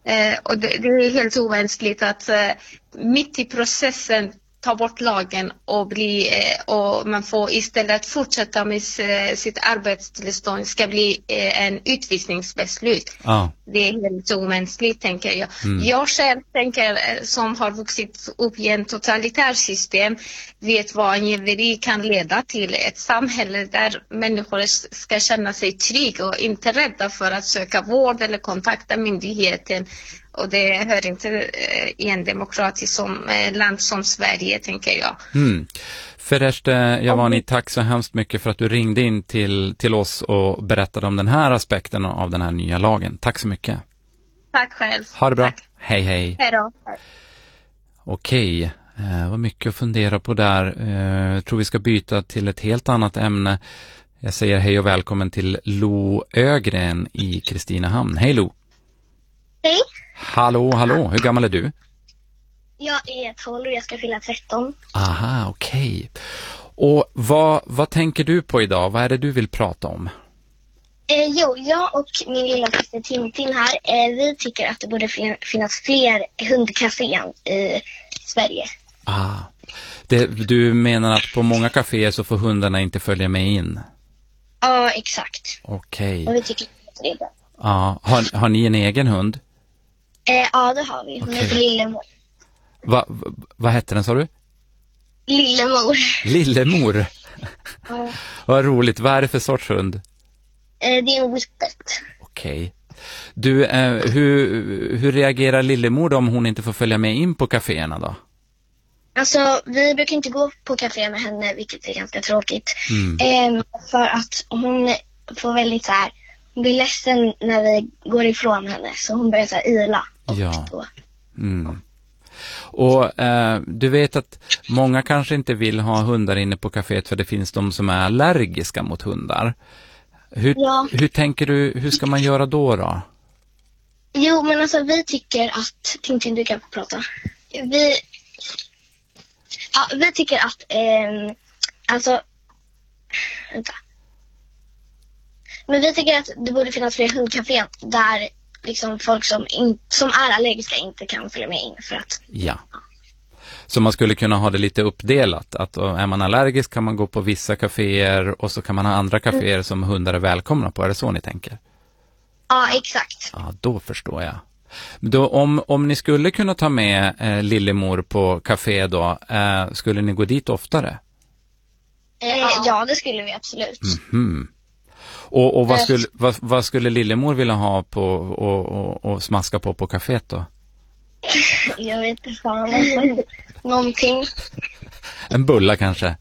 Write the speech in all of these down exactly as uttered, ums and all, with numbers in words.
Eh, och det, det är helt omänskligt att eh, mitt i processen ta bort lagen och, bli, eh, och man får istället fortsätta med eh, sitt arbetstillstånd ska bli eh, en utvisningsbeslut. Ah. Det är helt omänskligt, tänker jag. Mm. Jag själv tänker, eh, som har vuxit upp i en totalitär system, vet vad angiveri kan leda till. Ett samhälle där människor ska känna sig trygga och inte rädda för att söka vård eller kontakta myndigheten. Och det hör inte i en demokratisk som, land som Sverige, tänker jag. Mm. Förresten, Javani, tack så hemskt mycket för att du ringde in till, till oss och berättade om den här aspekten av den här nya lagen. Tack så mycket. Tack själv. Ha det bra. Tack. Hej, hej. Hej då. Okej, eh, vad mycket att fundera på där. Eh, jag tror vi ska byta till ett helt annat ämne. Jag säger hej och välkommen till Lo Ögren i Kristinehamn. Hej Lo. Hej. Hallå, hallå. Hur gammal är du? Jag är tolv och jag ska fylla tretton. Aha, okej. Okay. Och vad, vad tänker du på idag? Vad är det du vill prata om? Eh, jo, jag och min lilla syster Tintin här, eh, vi tycker att det borde fin- finnas fler hundkaféer i Sverige. Ah, det, du menar att på många kaféer så får hundarna inte följa med in? Ja, exakt. Okej. Okay. Och vi tycker att det är bra. Ah, har, har ni en egen hund? Eh, ja, det har vi. Hon Okay. heter Lillemor. Va, va, vad heter den, sa du? Lillemor. Lillemor? Ja. Vad roligt. Vad är det för sorts hund? Eh, det är en whippet. Okej. Okay. Du, eh, hur, hur reagerar Lillemor om hon inte får följa med in på kaféerna då? Alltså, vi brukar inte gå på kafé med henne, vilket är ganska tråkigt. Mm. Eh, för att hon får väldigt så här, hon blir ledsen när vi går ifrån henne. Så hon börjar så här ila. Ja. Då. Mm. Och eh, du vet att många kanske inte vill ha hundar inne på kaféet för det finns de som är allergiska mot hundar. Hur, Ja. hur tänker du, hur ska man göra då då? Jo, men alltså vi tycker att... Tintin, du kan få prata. Vi, ja, vi tycker att... Eh, alltså... Vänta. Men vi tycker att det borde finnas fler hundkaféer där liksom folk som, in, som är allergiska inte kan följa med in. För att, Ja. Så man skulle kunna ha det lite uppdelat. Att är man allergisk kan man gå på vissa kaféer och så kan man ha andra kaféer mm. som hundar är välkomna på. Är det så ni tänker? Ja, exakt. Ja, då förstår jag. Då, om, om ni skulle kunna ta med eh, Lillemor på kafé då, eh, skulle ni gå dit oftare? Eh, ja, det skulle vi absolut. Mm-hmm. Och, och vad, skulle, vad, vad skulle Lillemor vilja ha på och, och, och smaska på på kaféet då? Jag vet inte fan. Någonting. En bulla kanske?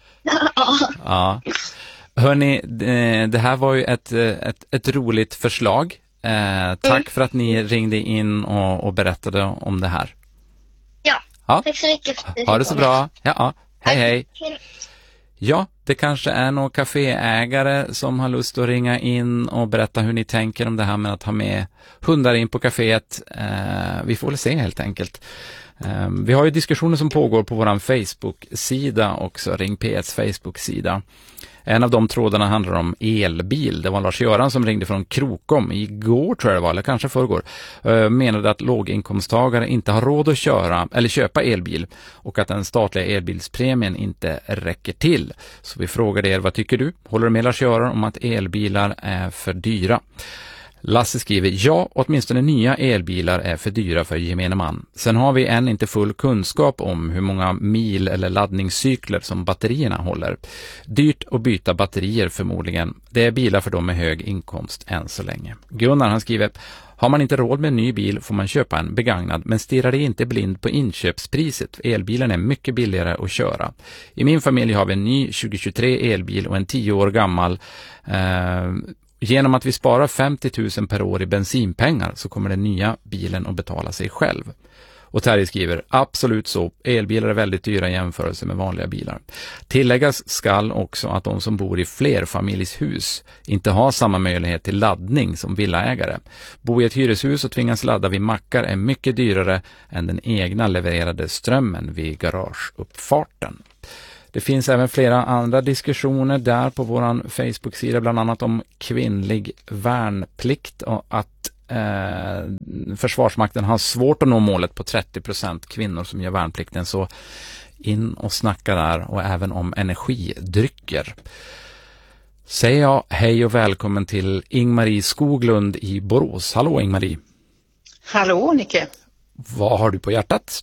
Ja. Hörrni, det här var ju ett, ett, ett roligt förslag. Eh, tack mm. för att ni ringde in och, och berättade om det här. Ja, ja. Tack så mycket. Ha det så bra. Ja, ja. Hej, hej. Ja, det kanske är någon kaféägare som har lust att ringa in och berätta hur ni tänker om det här med att ha med hundar in på kaféet. Eh, vi får väl se helt enkelt. Eh, vi har ju diskussioner som pågår på vår Facebook-sida också, Ring P etts Facebook-sida. En av de trådarna handlar om elbil. Det var Lars-Göran som ringde från Krokom igår, tror jag det var, eller kanske förrgår. Menade att låginkomsttagare inte har råd att köra eller köpa elbil och att den statliga elbilspremien inte räcker till. Så vi frågade er, vad tycker du? Håller du med Lars-Göran om att elbilar är för dyra? Lasse skriver, ja, åtminstone nya elbilar är för dyra för gemene man. Sen har vi än inte full kunskap om hur många mil eller laddningscykler som batterierna håller. Dyrt att byta batterier förmodligen. Det är bilar för dem med hög inkomst än så länge. Gunnar han skriver, har man inte råd med en ny bil får man köpa en begagnad, men stirrar det inte blind på inköpspriset. Elbilen är mycket billigare att köra. I min familj har vi en ny tjugo tjugotre elbil och en tio år gammal. Eh, Genom att vi sparar femtio tusen per år i bensinpengar så kommer den nya bilen att betala sig själv. Och Terje skriver, absolut så. Elbilar är väldigt dyra i jämförelse med vanliga bilar. Tilläggas skall också att de som bor i flerfamiljshus inte har samma möjlighet till laddning som villaägare. Bo i ett hyreshus och tvingas ladda vid mackar är mycket dyrare än den egna levererade strömmen vid garageuppfarten. Det finns även flera andra diskussioner där på våran Facebook-sida, bland annat om kvinnlig värnplikt och att eh, Försvarsmakten har svårt att nå målet på trettio procent kvinnor som gör värnplikten, så in och snacka där, och även om energidrycker. Säger jag hej och välkommen till Ingmarie Skoglund i Borås. Hallå Ingmarie. Hallå Nicke. Vad har du på hjärtat?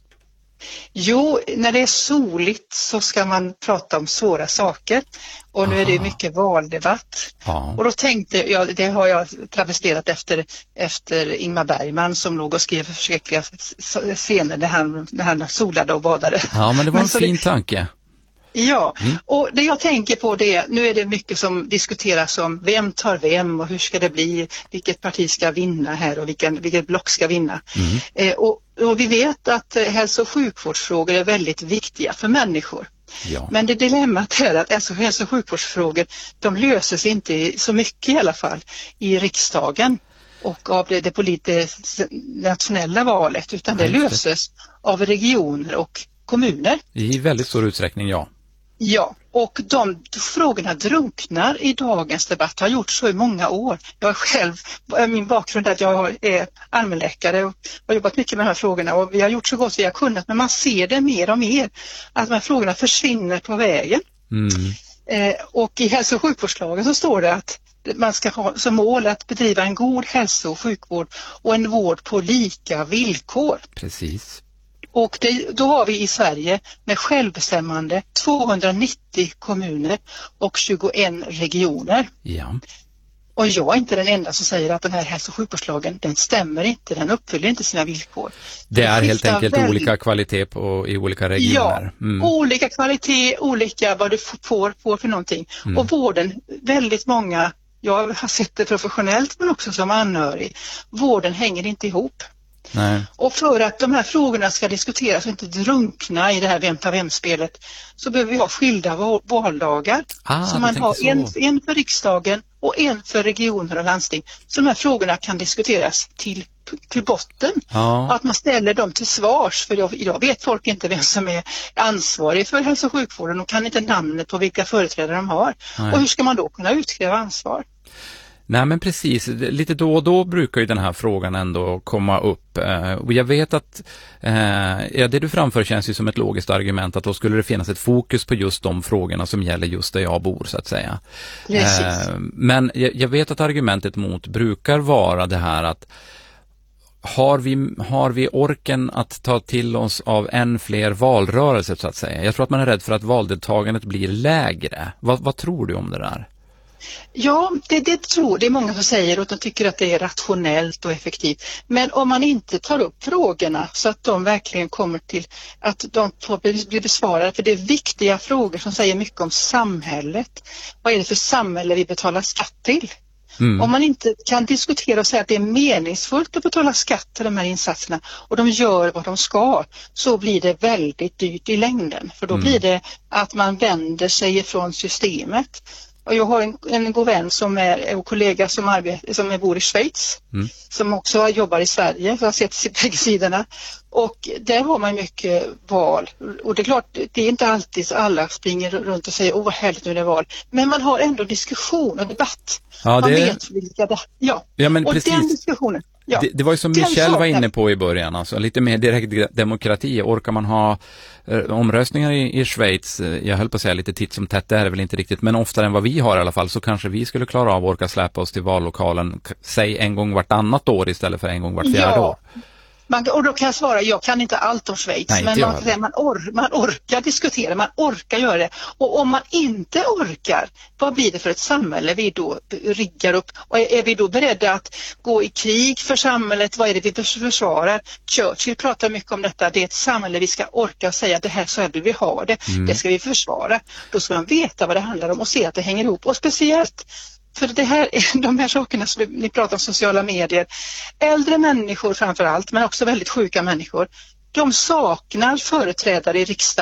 Jo, när det är soligt så ska man prata om svåra saker. Och nu Aha. är det mycket valdebatt. Ja. Och då tänkte jag, det har jag travesterat efter, efter Ingmar Bergman som låg och skrev förskräckliga scener när han, när han solade och badade. Ja, men det var en men fin det, tanke. Ja, mm. och det jag tänker på det, nu är det mycket som diskuteras om vem tar vem och hur ska det bli, vilket parti ska vinna här och vilken, vilket block ska vinna. Mm. Eh, och, och vi vet att eh, hälso- och sjukvårdsfrågor är väldigt viktiga för människor. Ja. Men det dilemmat är att alltså, hälso- och sjukvårdsfrågor, de löses inte så mycket i alla fall i riksdagen och av det, det politiska nationella valet, utan det löses av regioner och kommuner. I väldigt stor utsträckning, ja. Ja, och de frågorna drunknar i dagens debatt. Jag har gjort så i många år. Jag är själv, min bakgrund är att jag är allmänläkare och har jobbat mycket med de här frågorna, och vi har gjort så gott vi har kunnat, men man ser det mer och mer att de här frågorna försvinner på vägen. Mm. Eh, och i hälso- och sjukvårdslagen så står det att man ska ha som mål att bedriva en god hälso- och sjukvård och en vård på lika villkor. Precis. Och det, då har vi i Sverige med självbestämmande tvåhundranittio kommuner och tjugoen regioner. Ja. Och jag är inte den enda som säger att den här hälso- och sjukvårdslagen, den stämmer inte, den uppfyller inte sina villkor. Det är helt enkelt väldigt olika kvalitet på, i olika regioner. Ja, mm. olika kvalitet, olika vad du får, får för någonting. Mm. Och vården, väldigt många, jag har sett det professionellt men också som anhörig, vården hänger inte ihop. Nej. Och för att de här frågorna ska diskuteras och inte drunkna i det här vem tar vem-spelet, så behöver vi ha skilda valdagar. Ah, så man har en, en för riksdagen och en för regioner och landsting. Så de här frågorna kan diskuteras till, till botten. Ja. Att man ställer dem till svars. För idag, idag vet folk inte vem som är ansvarig för hälso- och sjukvården och kan inte namnet på vilka företrädare de har. Nej. Och hur ska man då kunna utkräva ansvar? Nej, men precis, lite då och då brukar ju den här frågan ändå komma upp, och jag vet att eh, ja, det du framför känns ju som ett logiskt argument, att då skulle det finnas ett fokus på just de frågorna som gäller just där jag bor, så att säga. Eh, men jag, jag vet att argumentet mot brukar vara det här att Har vi, har vi orken att ta till oss av än fler valrörelser, så att säga? Jag tror att man är rädd för att valdeltagandet blir lägre. Vad, vad tror du om det där? Ja, det, det tror det är många som säger, och de tycker att det är rationellt och effektivt. Men om man inte tar upp frågorna så att de verkligen kommer till att de får bli besvarade, för det är viktiga frågor som säger mycket om samhället. Vad är det för samhälle vi betalar skatt till? Mm. Om man inte kan diskutera och säga att det är meningsfullt att betala skatt till de här insatserna och de gör vad de ska, så blir det väldigt dyrt i längden. För då mm. blir det att man vänder sig ifrån systemet. Och jag har en, en god vän som är en kollega som, arbetar, som är bor i Schweiz, mm. som också jobbar i Sverige, så jag har sett bägge sidorna. Och där har man mycket val. Och det är klart, det är inte alltid så alla springer runt och säger åh vad härligt nu är det val. Men man har ändå diskussion och debatt. Ja, det... Man vet vilka det ja. ja men och precis. den diskussionen. Ja. Det, det var ju som Michel var inne på i början, alltså lite mer direkt demokrati. Orkar man ha eh, omröstningar i, i Schweiz, jag höll på att säga lite titt som tätt, det är det väl inte riktigt, men oftare än vad vi har i alla fall, så kanske vi skulle klara av att orka släppa oss till vallokalen, säg en gång vartannat år istället för en gång vart fjärde ja. år. Man, och då kan jag svara, jag kan inte allt om Schweiz. Nej, men man, säga, man, or, man orkar diskutera, man orkar göra det. Och om man inte orkar, vad blir det för ett samhälle vi då riggar upp? Och är, är vi då beredda att gå i krig för samhället? Vad är det vi försvarar? Churchill pratar mycket om detta. Det är ett samhälle vi ska orka och säga att det här så här vill vi ha det. Mm. Det ska vi försvara. Då ska man veta vad det handlar om och se att det hänger ihop. Och speciellt för det här, de här sakerna som ni pratar om, sociala medier, äldre människor framför allt, men också väldigt sjuka människor, de saknar företrädare i riksdagen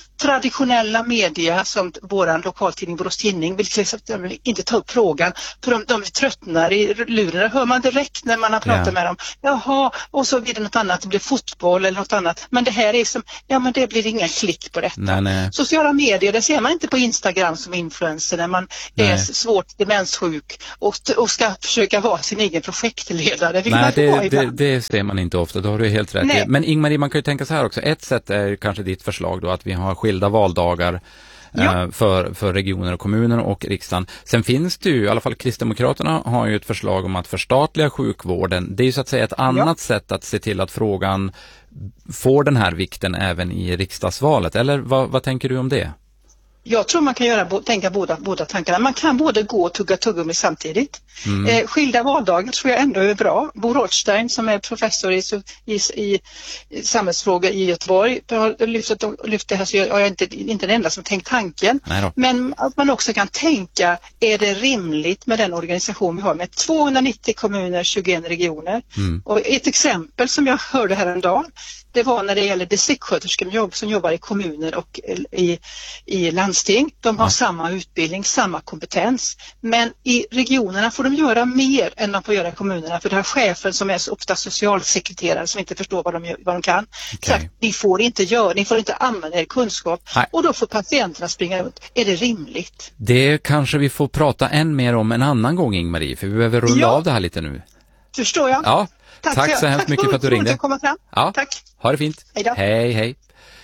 traditionella media som våran lokaltidning Borås Tidning vill till exempel inte ta upp frågan, för de, de tröttnar i lurarna. Hör man direkt när man har pratat Ja. med dem. Jaha, och så blir det något annat, det blir fotboll eller något annat. Men det här är som, ja men det blir inga klick på detta. Nej, nej. Sociala medier, det ser man inte på Instagram som influencer när man Nej. är svårt demenssjuk och, och ska försöka vara sin egen projektledare. Vill Nej, man det, vara det, ibland. det ser man inte ofta, då har du helt rätt. Nej. Men Ingmarie, man kan ju tänka så här också. Ett sätt är kanske ditt förslag då, att vi har skilda valdagar Ja. eh, för, för regioner och kommuner och riksdagen. Sen finns det ju, i alla fall Kristdemokraterna har ju ett förslag om att förstatliga sjukvården. Det är ju så att säga ett annat Ja. sätt att se till att frågan får den här vikten även i riksdagsvalet. Eller vad, vad tänker du om det? Jag tror man kan göra, tänka båda, båda tankarna. Man kan både gå och tugga tuggummi samtidigt. Mm. Eh, skilda valdagar tror jag ändå är bra. Bo Rothstein som är professor i, i, i, i samhällsfrågor i Göteborg har lyft, lyft det här, så jag är inte, inte den enda som tänkt tanken. Nej då. Men att man också kan tänka, är det rimligt med den organisation vi har med tvåhundranittio kommuner, tjugoen regioner? Mm. Och ett exempel som jag hörde häromdagen, det var när det gäller distriktssköterskor som jobbar i kommuner och i, i landsting. De har Ja. samma utbildning, samma kompetens. Men i regionerna får de göra mer än de får göra i kommunerna. För det här chefen som är så ofta socialsekreterare som inte förstår vad de, gör, vad de kan. Så Okej. att ni får inte göra, ni får inte använda er kunskap. Nej. Och då får patienterna springa runt. Är det rimligt? Det kanske vi får prata än mer om en annan gång, Ingmarie, för vi behöver runda Ja. av det här lite nu. Förstår jag? Ja, tack, så hemskt mycket för att du ringde. Tack komma fram. Ja. Tack. Ha det fint. Hej då. Hej, hej.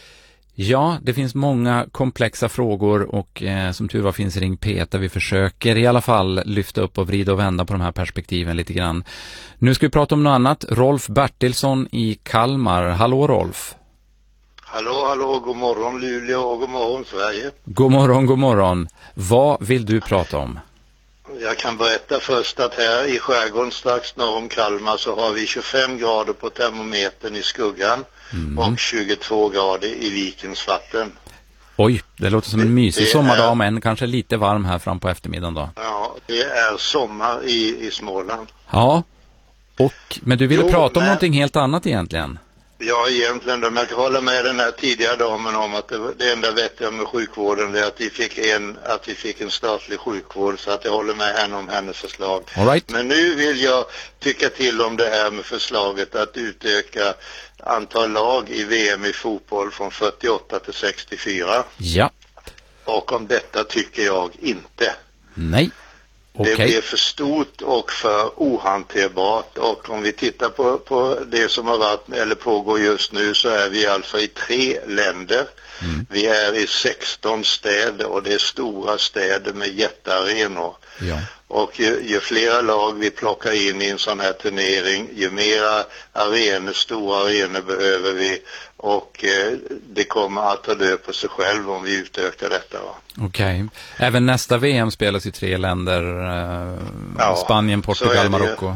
Ja, det finns många komplexa frågor och eh, som tur var finns Ring P ett där vi försöker i alla fall lyfta upp och vrida och vända på de här perspektiven lite grann. Nu ska vi prata om något annat. Rolf Bertilsson i Kalmar. Hallå Rolf. Hallå, hallå, god morgon Luleå och god morgon Sverige. God morgon, god morgon. Vad vill du prata om? Jag kan berätta först att här i skärgården strax norr om Kalmar så har vi tjugofem grader på termometern i skuggan Mm. och tjugotvå grader i vikens vatten. Oj, det låter som en Det- mysig det är- sommardag, men kanske lite varm här fram på eftermiddagen då. Ja, det är sommar i, i Småland. Ja, och, men du ville Jo, prata om men- någonting helt annat egentligen. Ja, egentligen, men jag kan hålla med den här tidigare damen om att det, det enda vettiga med sjukvården är att vi fick en, att vi fick en statlig sjukvård, så att jag håller med henne om hennes förslag. All right. Men nu vill jag tycka till om det här med förslaget att utöka antal lag i V M i fotboll från fyrtioåtta till sextiofyra. Ja, Och om detta tycker jag inte. nej. Det Okej. blir för stort och för ohanterbart, och om vi tittar på, på det som har varit eller pågår just nu, så är vi alltså i tre länder. Mm. Vi är i sexton städer och det är stora städer med jättearenor. Ja. Och ju, ju flera lag vi plockar in i en sån här turnering, ju mera arenor, stora arenor behöver vi, och eh, det kommer att ta död på sig själv om vi utökar detta. Va? Okej. Även nästa V M spelas i tre länder. Eh, Ja, Spanien, så är Portugal, det ju. Marocko.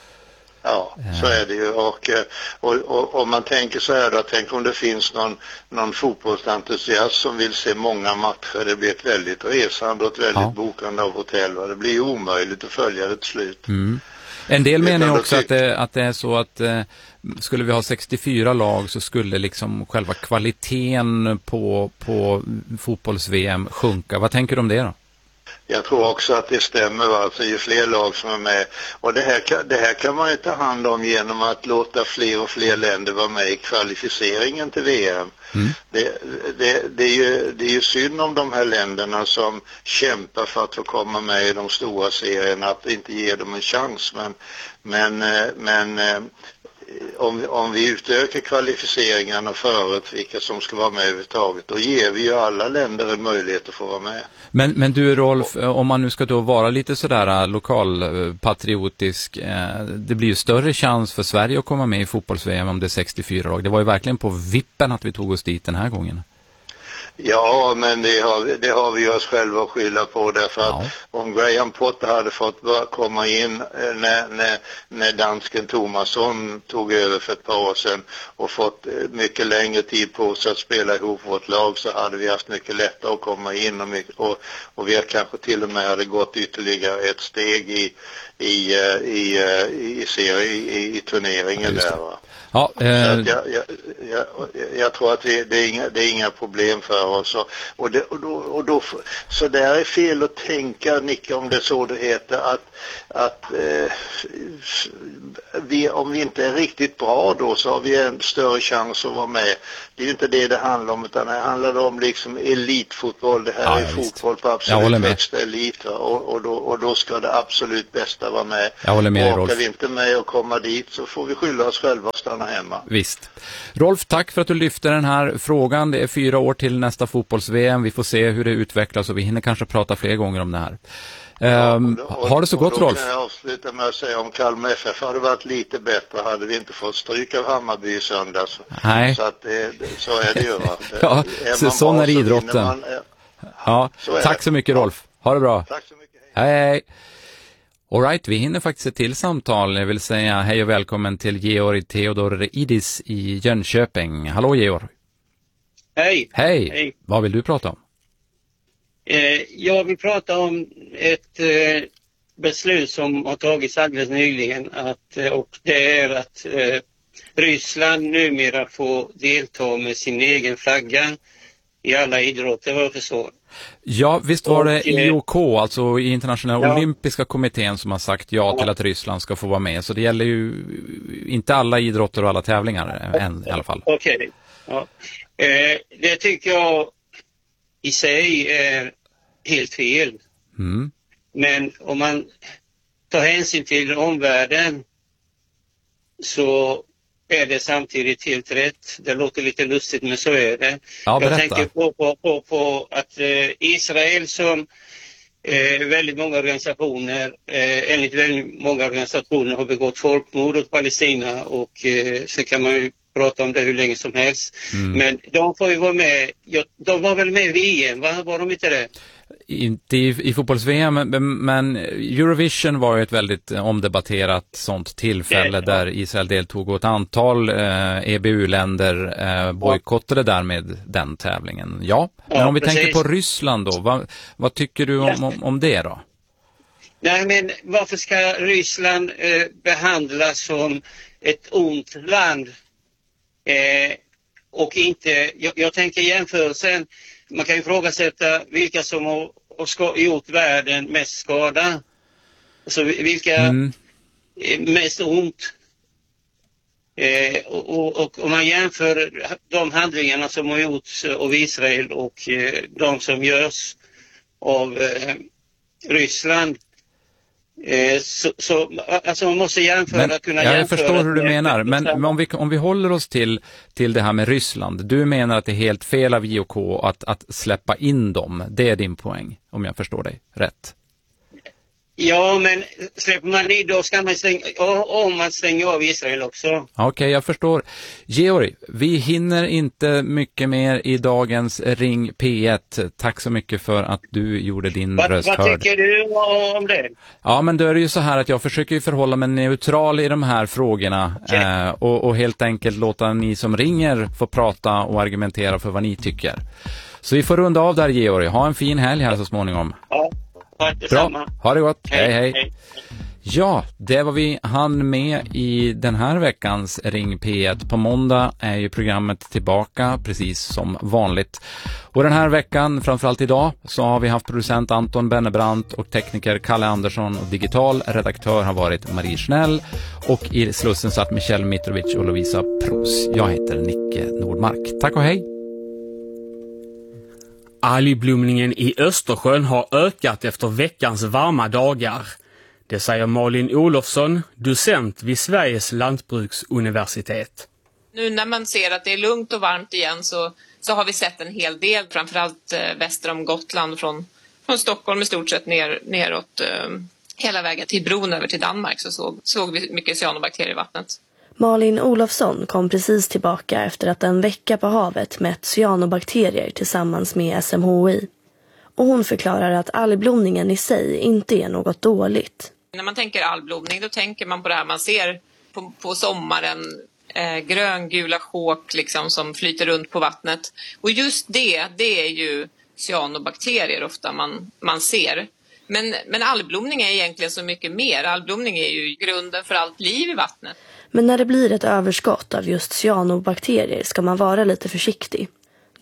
Ja, så är det ju. Och, och, och om man tänker så här då, tänk om det finns någon, någon fotbollsentusiast som vill se många matcher. Det blir ett väldigt resande och ett väldigt Ja. bokande av hotell. Va? Det blir ju omöjligt att följa det till slut. Mm. En del Utan menar ju då också att tyck- det, att det är så att eh, skulle vi ha sextiofyra lag så skulle liksom själva kvaliteten på, på fotbolls-V M sjunka. Vad tänker du om det då? Jag tror också att det stämmer, va? Alltså ju fler lag som är med. Och det här, kan, det här kan man ju ta hand om genom att låta fler och fler länder vara med i kvalificeringen till V M. Mm. Det, det, det, är ju, det är ju synd om de här länderna som kämpar för att få komma med i de stora serierna, att inte ge dem en chans. Men, men, eh, men eh, om, vi- om vi utökar kvalificeringarna förut, vilka som ska vara med överhuvudtaget, då ger vi ju alla länder en möjlighet att få vara med. Men, men du Rolf, eh, om man nu ska då vara lite sådär eh, lokalpatriotisk, eh, det blir ju större chans för Sverige att komma med i fotbolls-V M om det är sextiofyra lag. Det var ju verkligen på vippen att vi tog oss dit den här gången. Ja, men det har, vi- det har vi oss själva att skylla på, därför att Ja. om Graham Potter hade fått bara komma in eh, när, när, när dansken Thomasson tog över för ett par år sedan och fått eh, mycket längre tid på sig att spela ihop vårt lag, så hade vi haft mycket lättare att komma in, och, mycket, och, och vi kanske till och med hade gått ytterligare ett steg i, i, eh, i, eh, i, serie, i, i turneringen Ja, just det. där, va? Ja, Så eh, att jag, jag, jag, jag tror att det, det, är inga, det är inga problem för och så. Och, det, och, då, och då, så där är fel att tänka, Nicke, om det är så det heter, att, att eh, vi, om vi inte är riktigt bra då så har vi en större chans att vara med. Det är ju inte det det handlar om, utan det handlar om liksom elitfotboll. Det här ja, är fotboll på absolut högsta elit, och, och, då, och då ska det absolut bästa vara med. Jag håller med, och Rolf. Åker vi inte med och komma dit så får vi skylla oss själva och stanna hemma. Visst. Rolf, tack för att du lyfte den här frågan. Det är fyra år till nästa fotbolls-V M. Vi får se hur det utvecklas och vi hinner kanske prata fler gånger om det här. Ja, um, och, och, har det så gott, Rolf? Då kan jag avsluta med att säga om Kalmar F F hade varit lite bättre hade vi inte fått stryk av Hammarby i söndags. Nej. Så, att det, så är det ju. Ja, så, sån är idrotten. Man, ja, så tack så mycket, Rolf. Ha det bra. Tack så mycket. Hej, hej. All right, vi hinner faktiskt ett till samtal. Jag vill säga hej och välkommen till Georg Theodoridis i Jönköping. Hallå, Georg. Hej. Hej. Hej. Vad vill du prata om? Eh, jag vill prata om ett eh, beslut som har tagits alldeles nyligen. Att, eh, och det är att eh, Ryssland numera får delta med sin egen flagga i alla idrotter, vad jag förstår. Ja, visst var det och, I O K, alltså Internationella ja. Olympiska kommittén, som har sagt ja, ja till att Ryssland ska få vara med. Så det gäller ju inte alla idrotter och alla tävlingar än, i alla fall. Okej. Okay. Ja. Eh, det tycker jag i sig är helt fel. Mm. Men om man tar hänsyn till omvärlden så är det samtidigt helt rätt. Det låter lite lustigt, men så är det. Ja, jag tänker på, på, på, på att eh, Israel, som eh, väldigt många organisationer, eh, enligt väldigt många organisationer har begått folkmord åt Palestina, och eh, så kan man ju prata om det hur länge som helst. Mm. Men de får ju vara med. Ja, de var väl med i V M, va? Var de inte det? Inte i, i fotbolls-V M, men, men Eurovision var ju ett väldigt omdebatterat sånt tillfälle, ja, där Israel deltog, och ett antal eh, E B U-länder eh, bojkottade därmed den tävlingen. Ja, men ja, om vi precis. tänker på Ryssland då, vad, vad tycker du om, ja. om, om det då? Nej, men varför ska Ryssland eh, behandlas som ett ont land? Eh, och inte, jag, jag tänker jämförelsen, man kan ju ifrågasätta vilka som har, har ska, gjort världen mest skada. Alltså vilka mm. är mest ont. Eh, och, och, och om man jämför de handlingarna som har gjorts av Israel och eh, de som görs av eh, Ryssland. Eh, så, så alltså man måste jämföra, men, kunna ja, jämföra. Jag förstår hur du menar, men, men om, vi, om vi håller oss till, till det här med Ryssland. Du menar att det är helt fel av I O K att, att släppa in dem. Det är din poäng, om jag förstår dig rätt. Ja, men släpper man det då ska man stänga, om man stänger av Israel också. Okej, okay, jag förstår. Georg, vi hinner inte mycket mer i dagens Ring P ett. Tack så mycket för att du gjorde din Va, röst hörd. Vad tycker du om det? Ja, men då är det ju så här att jag försöker förhålla mig neutral i de här frågorna, okay. eh, och, och helt enkelt låta ni som ringer få prata och argumentera för vad ni tycker. Så vi får runda av där, Georg. Ha en fin helg här så småningom. Ja. Bra, ha det gott. Hej, hej, hej. Ja, det var vi hann med i den här veckans Ring P ett. På måndag är ju programmet tillbaka, precis som vanligt. Och den här veckan, framförallt idag, så har vi haft producent Anton Bennebrant och tekniker Kalle Andersson, och digital redaktör har varit Marie Schnell, och i Slussen satt Michel Mitrovic och Lovisa Pros. Jag heter Nicke Nordmark. Tack och hej! Algblomningen i Östersjön har ökat efter veckans varma dagar. Det säger Malin Olofsson, docent vid Sveriges lantbruksuniversitet. Nu när man ser att det är lugnt och varmt igen så, så har vi sett en hel del, framförallt eh, väster om Gotland, från, från Stockholm i stort sett ner, neråt eh, hela vägen till bron över till Danmark, så såg, såg vi mycket cyanobakterier i vattnet. Malin Olofsson kom precis tillbaka efter att en vecka på havet mätt cyanobakterier tillsammans med S M H I. Och hon förklarar att algblomningen i sig inte är något dåligt. När man tänker algblomning då tänker man på det här man ser på, på sommaren. Eh, gröngula sjåk liksom, som flyter runt på vattnet. Och just det, det är ju cyanobakterier ofta man, man ser. Men, men algblomning är egentligen så mycket mer. Algblomning är ju grunden för allt liv i vattnet. Men när det blir ett överskott av just cyanobakterier ska man vara lite försiktig.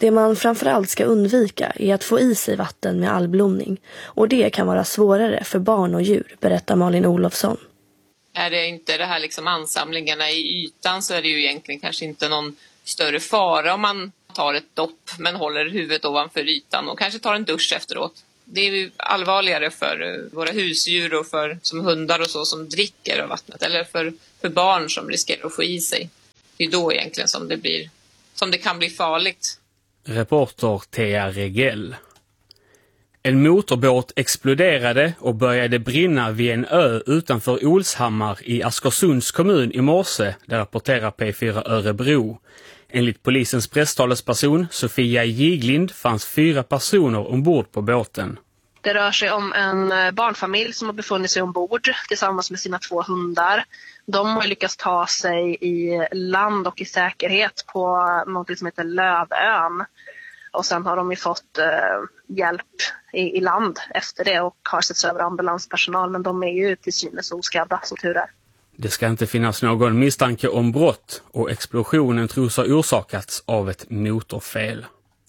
Det man framförallt ska undvika är att få i sig vatten med algblomning, och det kan vara svårare för barn och djur, berättar Malin Olofsson. Är det inte det här liksom ansamlingarna i ytan, så är det ju egentligen kanske inte någon större fara om man tar ett dopp men håller huvudet ovanför ytan och kanske tar en dusch efteråt. Det är ju allvarligare för våra husdjur och för som hundar och så som dricker av vattnet, eller för, för barn som riskerar att få i sig. Det är då egentligen som det blir, som det kan bli farligt. Reporter Thea Regell. En motorbåt exploderade och började brinna vid en ö utanför Olshammar i Askersunds kommun i morse, där rapporterar P fyra Örebro. Enligt polisens presstalesperson Sofia Giglind fanns fyra personer ombord på båten. Det rör sig om en barnfamilj som har befunnit sig ombord tillsammans med sina två hundar. De har lyckats ta sig i land och i säkerhet på något som heter Lövön. Och sen har de ju fått eh, hjälp i, i land efter det och har setts över ambulanspersonal. Men de är ju till synes oskadda, som tur är. Det ska inte finnas någon misstanke om brott och explosionen tros ha orsakats av ett motorfel.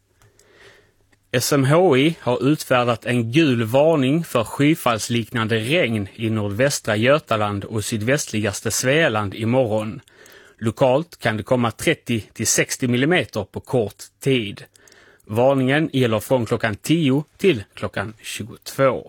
S M H I har utfärdat en gul varning för skyfallsliknande regn i nordvästra Götaland och sydvästligaste Svealand imorgon. Lokalt kan det komma trettio till sextio millimeter på kort tid. Varningen gäller från klockan tio till klockan tjugotvå.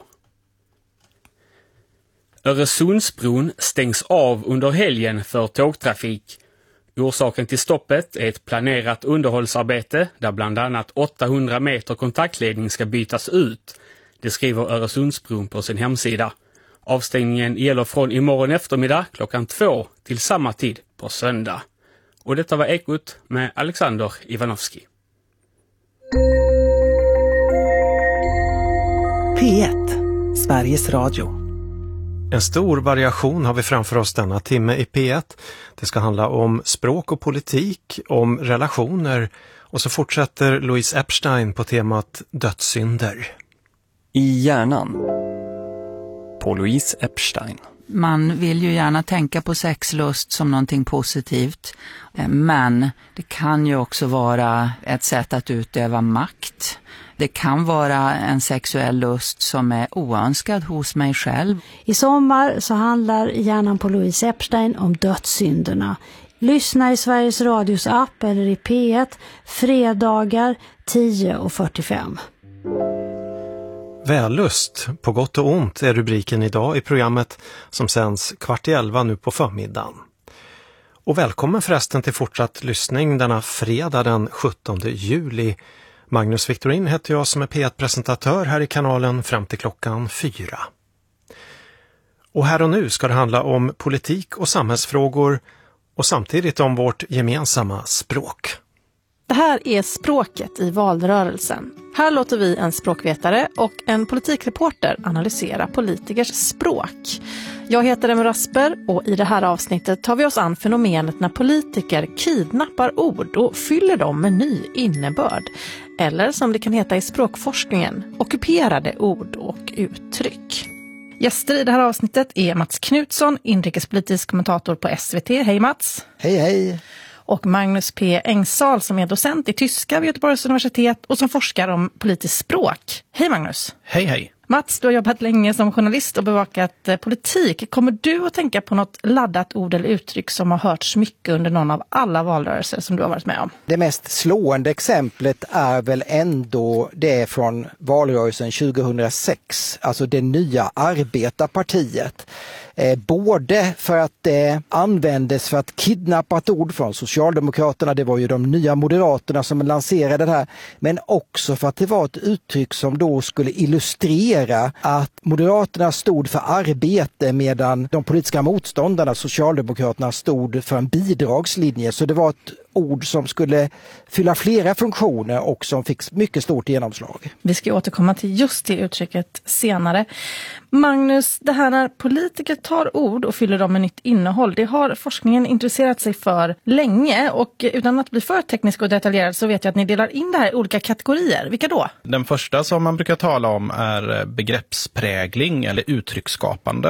Öresundsbron stängs av under helgen för tågtrafik. Orsaken till stoppet är ett planerat underhållsarbete där bland annat åttahundra meter kontaktledning ska bytas ut. Det skriver Öresundsbron på sin hemsida. Avstängningen gäller från imorgon eftermiddag klockan två till samma tid på söndag. Och detta var Ekot med Alexander Ivanovski. P ett, Sveriges Radio. En stor variation har vi framför oss denna timme i P ett. Det ska handla om språk och politik, om relationer, och så fortsätter Louise Epstein på temat dödssynder. I hjärnan på Louise Epstein. Man vill ju gärna tänka på sexlust som någonting positivt, men det kan ju också vara ett sätt att utöva makt. Det kan vara en sexuell lust som är oönskad hos mig själv. I sommar så handlar hjärnan på Louise Epstein om dödssynderna. Lyssna i Sveriges Radios app eller i P ett fredagar tio och fyrtiofem. Vällust, på gott och ont, är rubriken idag i programmet som sänds kvart i elva nu på förmiddagen. Och välkommen förresten till fortsatt lyssning denna fredag den sjuttonde juli. Magnus Victorin heter jag som är P ett-presentatör här i kanalen fram till klockan fyra. Och här och nu ska det handla om politik och samhällsfrågor och samtidigt om vårt gemensamma språk. Det här är Språket i valrörelsen. Här låter vi en språkvetare och en politikreporter analysera politikers språk. Jag heter Emma Rasper och i det här avsnittet tar vi oss an fenomenet när politiker kidnappar ord och fyller dem med ny innebörd. Eller som det kan heta i språkforskningen, ockuperade ord och uttryck. Gäster i det här avsnittet är Mats Knutsson, inrikespolitisk kommentator på S V T. Hej Mats! Hej hej! Och Magnus P. Engsal som är docent i tyska vid Göteborgs universitet och som forskar om politiskt språk. Hej Magnus! Hej hej! Mats, du har jobbat länge som journalist och bevakat eh, politik. Kommer du att tänka på något laddat ord eller uttryck som har hörts mycket under någon av alla valrörelser som du har varit med om? Det mest slående exemplet är väl ändå det från valrörelsen tjugohundrasex, alltså det nya arbetarpartiet. Eh, både för att det eh, användes för att kidnappa ett ord från Socialdemokraterna, det var ju de nya Moderaterna som lanserade det här, men också för att det var ett uttryck som då skulle illustrera att Moderaterna stod för arbete medan de politiska motståndarna, Socialdemokraterna, stod för en bidragslinje. Så det var ett ord som skulle fylla flera funktioner och som fick mycket stort genomslag. Vi ska återkomma till just det uttrycket senare. Magnus, det här när politiker tar ord och fyller dem med nytt innehåll, det har forskningen intresserat sig för länge, och utan att bli för teknisk och detaljerad så vet jag att ni delar in det här i olika kategorier. Vilka då? Den första som man brukar tala om är begreppsprägling eller uttrycksskapande.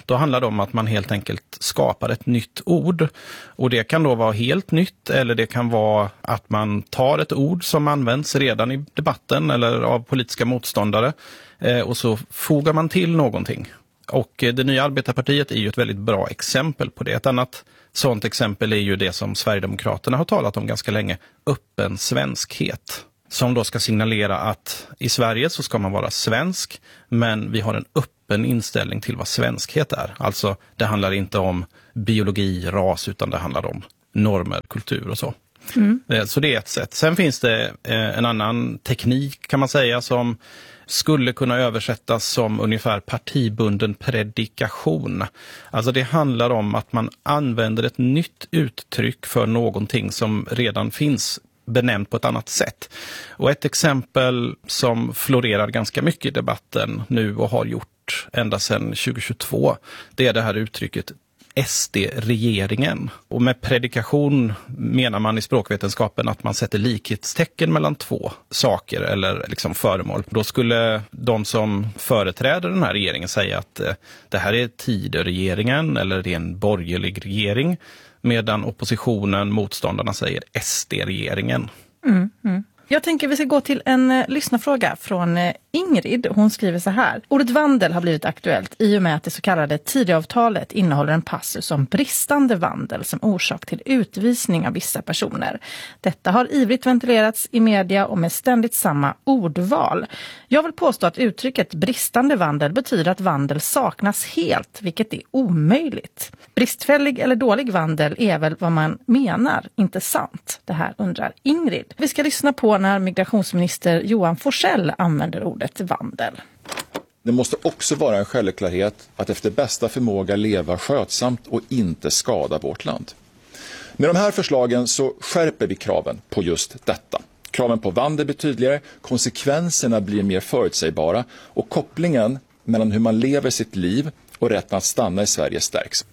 Då handlar det om att man helt enkelt skapar ett nytt ord. Och det kan då vara helt nytt, eller det kan vara att man tar ett ord som används redan i debatten eller av politiska motståndare eh, och så fogar man till någonting. Och eh, det nya arbetarpartiet är ju ett väldigt bra exempel på det. Ett annat sådant exempel är ju det som Sverigedemokraterna har talat om ganska länge, öppen svenskhet. Som då ska signalera att i Sverige så ska man vara svensk, men vi har en öppen inställning till vad svenskhet är. Alltså det handlar inte om biologi, ras, utan det handlar om normer, kultur och så. Mm. Så det är ett sätt. Sen finns det en annan teknik kan man säga som skulle kunna översättas som ungefär partibunden predikation. Alltså det handlar om att man använder ett nytt uttryck för någonting som redan finns benämnt på ett annat sätt. Och ett exempel som florerar ganska mycket i debatten nu och har gjort ända sedan tjugohundratjugotvå, det är det här uttrycket S D-regeringen. Och med predikation menar man i språkvetenskapen att man sätter likhetstecken mellan två saker eller liksom föremål. Då skulle de som företräder den här regeringen säga att eh, det här är Tidöregeringen eller det är en borgerlig regering, medan oppositionen, motståndarna, säger S D-regeringen. Mm, mm. Jag tänker vi ska gå till en eh, lyssnarfråga från eh, Ingrid. Hon skriver så här. Ordet vandel har blivit aktuellt i och med att det så kallade Tidöavtalet innehåller en passus om bristande vandel som orsak till utvisning av vissa personer. Detta har ivrigt ventilerats i media och med ständigt samma ordval. Jag vill påstå att uttrycket bristande vandel betyder att vandel saknas helt, vilket är omöjligt. Bristfällig eller dålig vandel är väl vad man menar, inte sant? Det här undrar Ingrid. Vi ska lyssna på när migrationsminister Johan Forssell använder ordet vandel. Det måste också vara en självklarhet att efter bästa förmåga leva skötsamt och inte skada vårt land. Med de här förslagen så skärper vi kraven på just detta. Kraven på vandel blir tydligare, konsekvenserna blir mer förutsägbara och kopplingen mellan hur man lever sitt liv och rätten att stanna i Sverige stärks.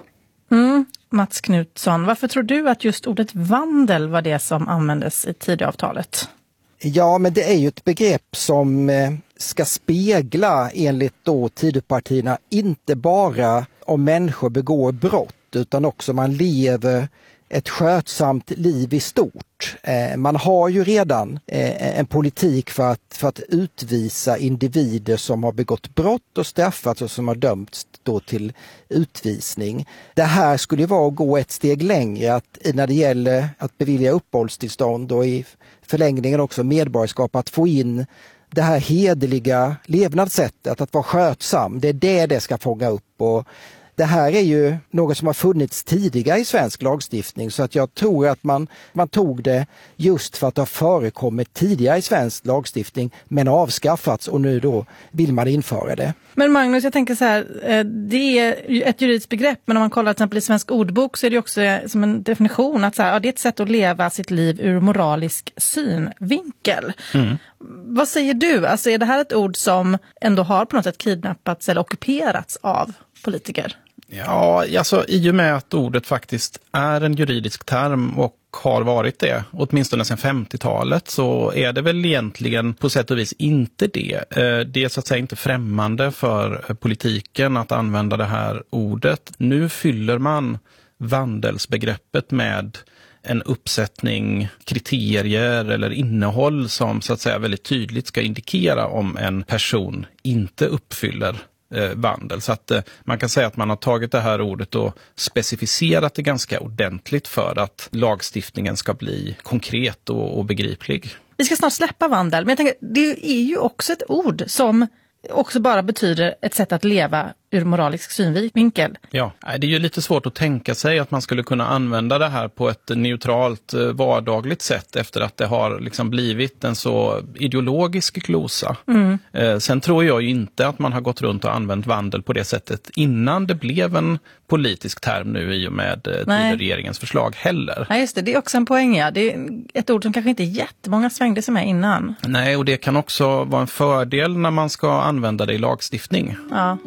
Mm. Mats Knutsson, varför tror du att just ordet vandel var det som användes i Tidöavtalet? Ja, men det är ju ett begrepp som ska spegla enligt då Tidöpartierna inte bara om människor begår brott utan också man lever ett skötsamt liv i stort. Man har ju redan en politik för att, för att utvisa individer som har begått brott och straffats och som har dömts då till utvisning. Det här skulle vara att gå ett steg längre att, när det gäller att bevilja uppehållstillstånd och i förlängningen också medborgarskap, att få in det här hederliga levnadssättet, att vara skötsam. Det är det det ska fånga upp, och det här är ju något som har funnits tidigare i svensk lagstiftning, så att jag tror att man, man tog det just för att det har förekommit tidigare i svensk lagstiftning men avskaffats, och nu då vill man införa det. Men Magnus, jag tänker så här, det är ett juridiskt begrepp, men om man kollar till exempel i svensk ordbok så är det också som en definition att så här, ja, det är ett sätt att leva sitt liv ur moralisk synvinkel. Mm. Vad säger du? Alltså är det här ett ord som ändå har på något sätt kidnappats eller ockuperats av politiker? Ja, alltså i och med att ordet faktiskt är en juridisk term och har varit det, åtminstone sedan femtiotalet, så är det väl egentligen på sätt och vis inte det. Det är så att säga inte främmande för politiken att använda det här ordet. Nu fyller man vandelsbegreppet med en uppsättning kriterier eller innehåll som så att säga väldigt tydligt ska indikera om en person inte uppfyller eh, vandel. Så att eh, man kan säga att man har tagit det här ordet och specificerat det ganska ordentligt för att lagstiftningen ska bli konkret och, och begriplig. Vi ska snart släppa vandel, men jag tänker, det är ju också ett ord som också bara betyder ett sätt att leva ur moralisk synvinkel. Ja, det är ju lite svårt att tänka sig att man skulle kunna använda det här på ett neutralt, vardagligt sätt efter att det har liksom blivit en så ideologisk glosa. Mm. Eh, sen tror jag ju inte att man har gått runt och använt vandel på det sättet innan det blev en politisk term nu i och med eh, regeringens förslag heller. Nej, just det. Det är också en poäng, ja. Det är ett ord som kanske inte jättemånga svängde sig med innan. Nej, och det kan också vara en fördel när man ska använda det i lagstiftning. Ja.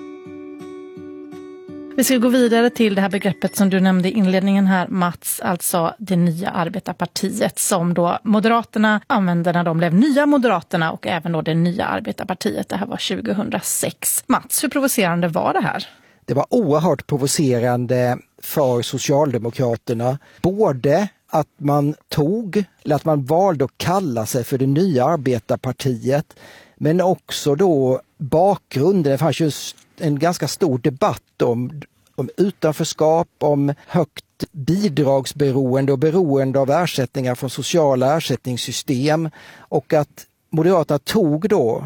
Vi ska gå vidare till det här begreppet som du nämnde i inledningen här, Mats, alltså det nya arbetarpartiet som då Moderaterna använde när de blev nya Moderaterna och även då det nya arbetarpartiet. Det här var tjugohundrasex. Mats, hur provocerande var det här? Det var oerhört provocerande för Socialdemokraterna. Både att man tog, eller att man valde att kalla sig för det nya arbetarpartiet, men också då bakgrunden. Det fanns ju en ganska stor debatt om, om utanförskap, om högt bidragsberoende och beroende av ersättningar från sociala ersättningssystem, och att Moderaterna tog då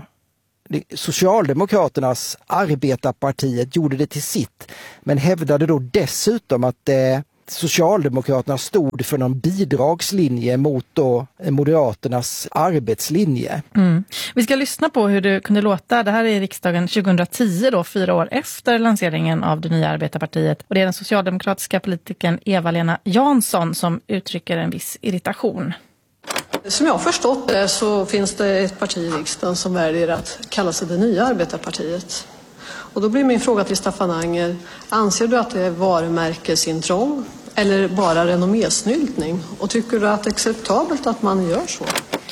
Socialdemokraternas arbetarpartiet, gjorde det till sitt, men hävdade då dessutom att eh, Socialdemokraterna stod för någon bidragslinje mot då Moderaternas arbetslinje. Mm. Vi ska lyssna på hur det kunde låta. Det här är i riksdagen tjugohundratio, då, fyra år efter lanseringen av det nya arbetarpartiet. Och det är den socialdemokratiska politikern Eva-Lena Jansson som uttrycker en viss irritation. Som jag har förstått det så finns det ett parti i riksdagen som väljer att kalla sig det nya arbetarpartiet. Och då blir min fråga till Staffan Anger, anser du att det är varumärkesintrång eller bara renommésnyltning? Och tycker du att det är acceptabelt att man gör så?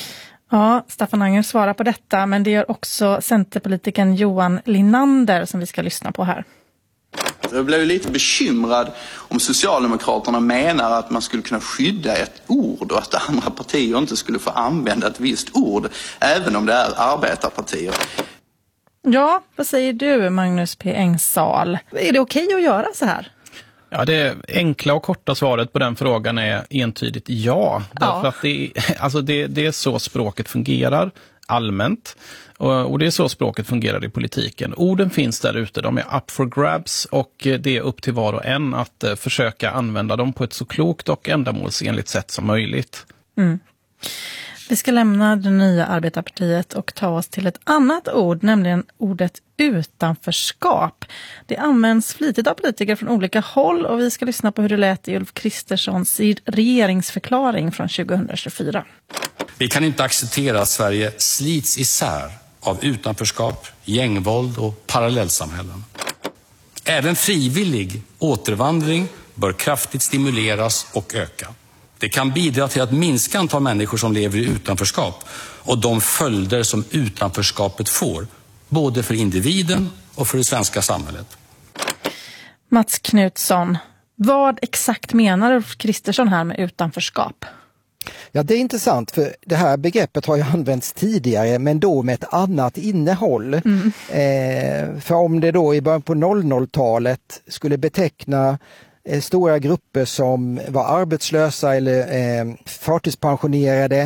Ja, Staffan Anger svarar på detta, men det gör också centerpolitikern Johan Linander som vi ska lyssna på här. Jag blev lite bekymrad om Socialdemokraterna menar att man skulle kunna skydda ett ord och att andra partier inte skulle få använda ett visst ord, även om det är arbetarpartier. Ja, vad säger du, Magnus P. Engsal? Är det okej att göra så här? Ja, det enkla och korta svaret på den frågan är entydigt ja. ja. Därför att det, alltså det, det är så språket fungerar allmänt. Och det är så språket fungerar i politiken. Orden finns där ute, de är up for grabs, och det är upp till var och en att försöka använda dem på ett så klokt och ändamålsenligt sätt som möjligt. Mm. Vi ska lämna det nya arbetarpartiet och ta oss till ett annat ord, nämligen ordet utanförskap. Det används flitigt av politiker från olika håll, och vi ska lyssna på hur det lät i Ulf Kristerssons regeringsförklaring från tjugohundratjugofyra. Vi kan inte acceptera att Sverige slits isär av utanförskap, gängvåld och parallellsamhällen. Även frivillig återvandring bör kraftigt stimuleras och öka. Det kan bidra till att minska antal människor som lever i utanförskap och de följder som utanförskapet får, både för individen och för det svenska samhället. Mats Knutsson, vad exakt menar Ulf Kristersson här med utanförskap? Ja, det är intressant, för det här begreppet har ju använts tidigare, men då med ett annat innehåll. Mm. Eh, för om det då i början på noll noll-talet skulle beteckna eh, stora grupper som var arbetslösa eller eh, förtidspensionerade,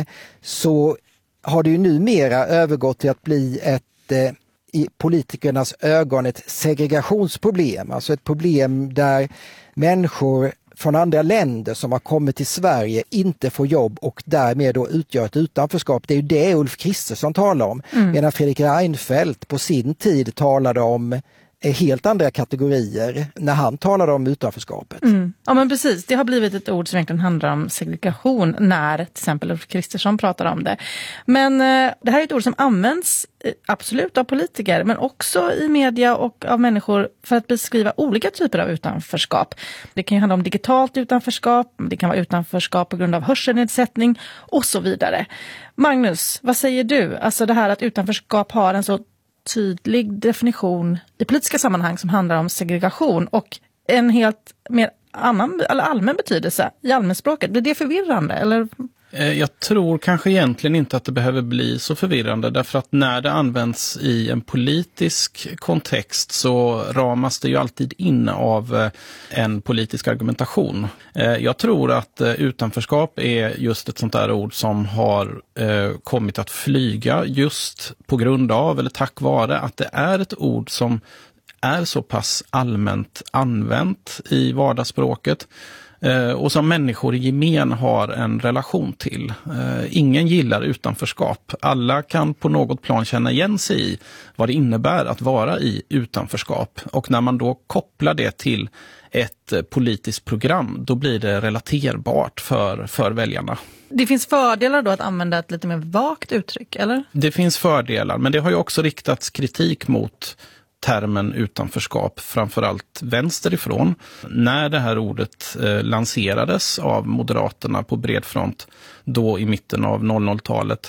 så har det ju numera övergått till att bli ett eh, i politikernas ögon ett segregationsproblem. Alltså ett problem där människor från andra länder som har kommit till Sverige inte får jobb och därmed då utgör ett utanförskap. Det är ju det Ulf Kristersson talar om. Mm. Medan Fredrik Reinfeldt på sin tid talade om helt andra kategorier när han talade om utanförskapet. Mm. Ja, men precis. Det har blivit ett ord som egentligen handlar om segregation när till exempel Ulf Kristersson pratar om det. Men eh, det här är ett ord som används eh, absolut av politiker, men också i media och av människor för att beskriva olika typer av utanförskap. Det kan ju handla om digitalt utanförskap, det kan vara utanförskap på grund av hörselnedsättning och så vidare. Magnus, vad säger du? Alltså det här att utanförskap har en så tydlig definition i politiska sammanhang som handlar om segregation och en helt mer annan, eller allmän betydelse i allmänspråket. Blir det förvirrande, eller? Jag tror kanske egentligen inte att det behöver bli så förvirrande, därför att när det används i en politisk kontext så ramas det ju alltid in av en politisk argumentation. Jag tror att utanförskap är just ett sånt där ord som har kommit att flyga just på grund av, eller tack vare, att det är ett ord som är så pass allmänt använt i vardagsspråket och som människor i gemen har en relation till. Ingen gillar utanförskap. Alla kan på något plan känna igen sig i vad det innebär att vara i utanförskap. Och när man då kopplar det till ett politiskt program, då blir det relaterbart för, för väljarna. Det finns fördelar då att använda ett lite mer vagt uttryck, eller? Det finns fördelar, men det har ju också riktats kritik mot termen utanförskap, framförallt vänsterifrån. När det här ordet eh, lanserades av Moderaterna på bred front då i mitten av noll noll-talet,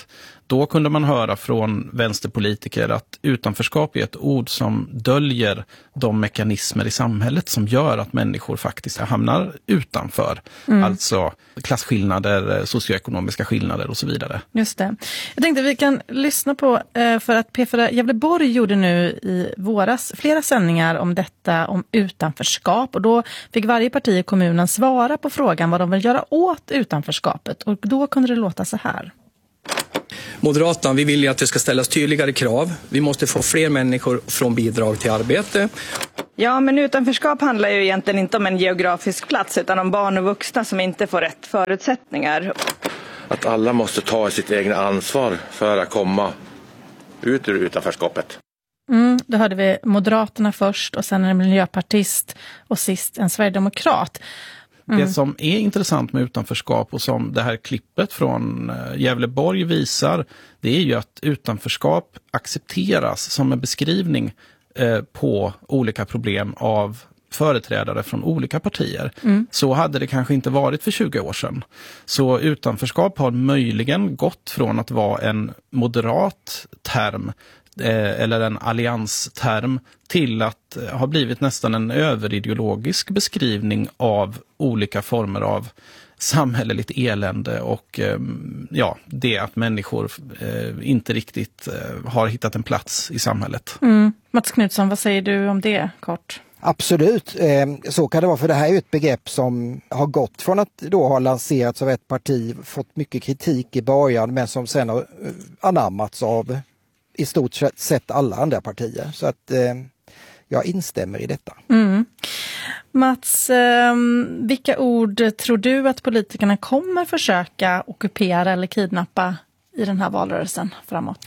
då kunde man höra från vänsterpolitiker att utanförskap är ett ord som döljer de mekanismer i samhället som gör att människor faktiskt hamnar utanför. Mm. Alltså klasskillnader, socioekonomiska skillnader och så vidare. Just det. Jag tänkte vi kan lyssna på, för att P fyra Gävleborg gjorde nu i våras flera sändningar om detta, om utanförskap. Och då fick varje parti i kommunen svara på frågan vad de vill göra åt utanförskapet. Och då kunde det låta så här. Moderaterna, vi vill ju att det ska ställas tydligare krav. Vi måste få fler människor från bidrag till arbete. Ja, men utanförskap handlar ju egentligen inte om en geografisk plats utan om barn och vuxna som inte får rätt förutsättningar. Att alla måste ta sitt egna ansvar för att komma ut ur utanförskapet. Mm, då hörde vi Moderaterna först och sen en miljöpartist och sist en sverigedemokrat. Mm. Det som är intressant med utanförskap och som det här klippet från Gävleborg visar, det är ju att utanförskap accepteras som en beskrivning eh, på olika problem av företrädare från olika partier. Mm. Så hade det kanske inte varit för tjugo år sedan. Så utanförskap har möjligen gått från att vara en moderat term eh, eller en alliansterm till att ha blivit nästan en överideologisk beskrivning av olika former av samhälleligt elände och eh, ja, det att människor eh, inte riktigt eh, har hittat en plats i samhället. Mm. Mats Knutsson, vad säger du om det kort? Absolut, så kan det vara, för det här är ju ett begrepp som har gått från att då ha lanserats av ett parti, fått mycket kritik i början men som sen har anammats av i stort sett alla andra partier. Så att jag instämmer i detta. Mm. Mats, vilka ord tror du att politikerna kommer försöka ockupera eller kidnappa i den här valrörelsen framåt?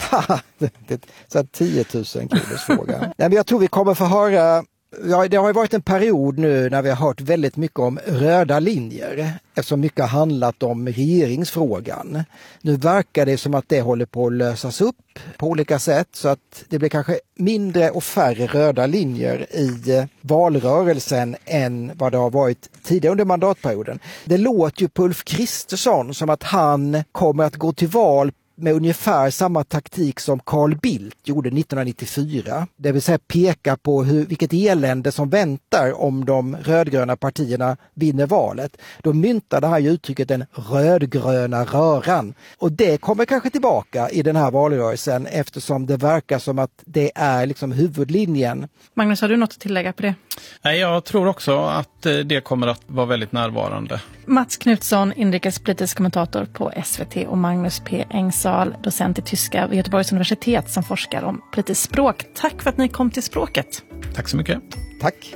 Så att tio tusen kronors fråga. Nej, men jag tror vi kommer få höra. Ja, det har ju varit en period nu när vi har hört väldigt mycket om röda linjer eftersom mycket har handlat om regeringsfrågan. Nu verkar det som att det håller på att lösas upp på olika sätt så att det blir kanske mindre och färre röda linjer i valrörelsen än vad det har varit tidigare under mandatperioden. Det låter ju på Ulf Kristersson som att han kommer att gå till val med ungefär samma taktik som Carl Bildt gjorde nittonhundranittiofyra. Det vill säga peka på hur, vilket elände som väntar om de rödgröna partierna vinner valet. Då myntade han ju uttrycket den rödgröna röran. Och det kommer kanske tillbaka i den här valrörelsen eftersom det verkar som att det är liksom huvudlinjen. Magnus, har du något att tillägga på det? Nej, jag tror också att det kommer att vara väldigt närvarande. Mats Knutsson, inrikespolitisk kommentator på S V T och Magnus P. Engsal, docent i tyska vid Göteborgs universitet som forskar om politiskt språk. Tack för att ni kom till Språket. Tack så mycket. Tack.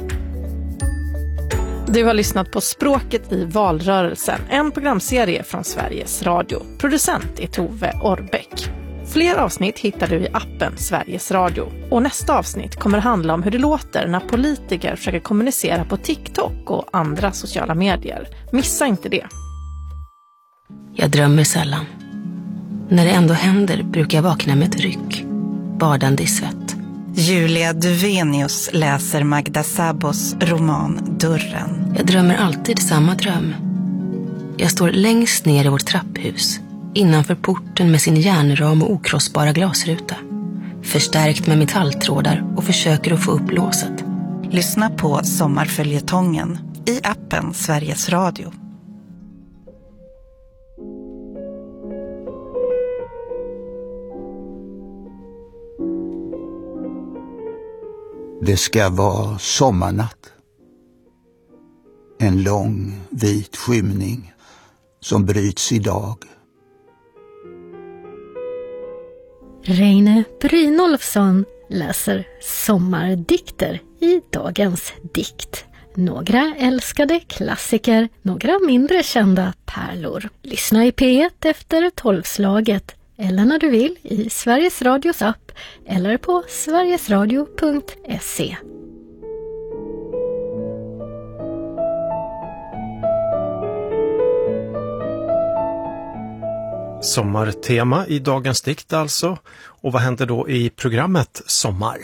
Du har lyssnat på Språket i valrörelsen, en programserie från Sveriges Radio. Producent är Tove Orbeck. Fler avsnitt hittar du i appen Sveriges Radio. Och nästa avsnitt kommer handla om hur det låter när politiker försöker kommunicera på TikTok och andra sociala medier. Missa inte det. Jag drömmer sällan. När det ändå händer brukar jag vakna med ett ryck, badande i svett. Julia Duvenius läser Magda Sabos roman Dörren. Jag drömmer alltid samma dröm. Jag står längst ner i vårt trapphus, innanför porten med sin järnram och okrossbara glasruta. Förstärkt med metalltrådar och försöker att få upp låset. Lyssna på Sommarföljetongen i appen Sveriges Radio. Det ska vara sommarnatt. En lång vit skymning som bryts idag. Reine Brynolfsson läser sommardikter i dagens dikt. Några älskade klassiker, några mindre kända pärlor. Lyssna i P ett efter tolvslaget eller när du vill i Sveriges Radios app eller på sverigesradio punkt se. Sommartema i dagens dikt alltså. Och vad händer då i programmet Sommar?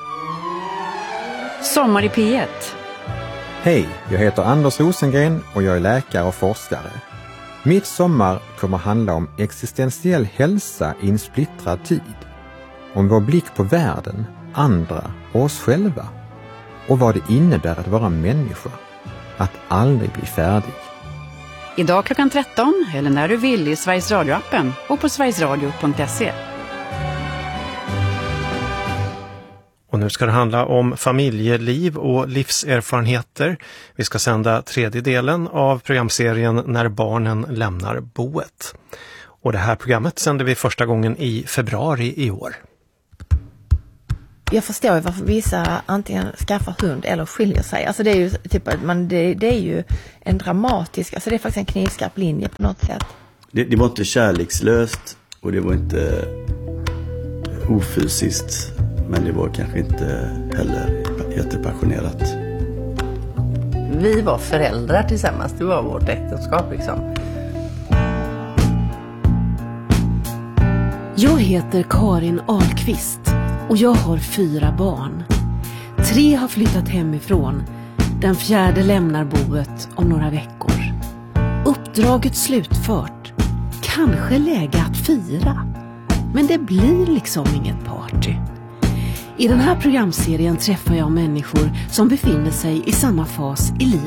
Sommar i P ett. Hej, jag heter Anders Rosengren och jag är läkare och forskare. Midsommar kommer handla om existentiell hälsa i en splittrad tid. Om vår blick på världen, andra och oss själva. Och vad det innebär att vara människa. Att aldrig bli färdig. Idag klockan tretton eller när du vill i Sveriges Radio-appen och på sverigesradio punkt se. Och nu ska det handla om familjeliv och livserfarenheter. Vi ska sända tredje delen av programserien När barnen lämnar boet. Och det här programmet sänder vi första gången i februari i år. Jag förstår ju varför vissa antingen skaffar hund eller skiljer sig. Alltså det är ju typ att man, det, det är ju en dramatisk, alltså det är faktiskt en knivskarp linje på något sätt. Det, det var inte kärlekslöst och det var inte ofysiskt, men det var kanske inte heller jättepassionerat. Vi var föräldrar tillsammans, det var vårt äktenskap liksom. Jag heter Karin Ahlqvist och jag har fyra barn. Tre har flyttat hemifrån. Den fjärde lämnar boet om några veckor. Uppdraget slutfört. Kanske läge att fira. Men det blir liksom inget party. I den här programserien träffar jag människor som befinner sig i samma fas i livet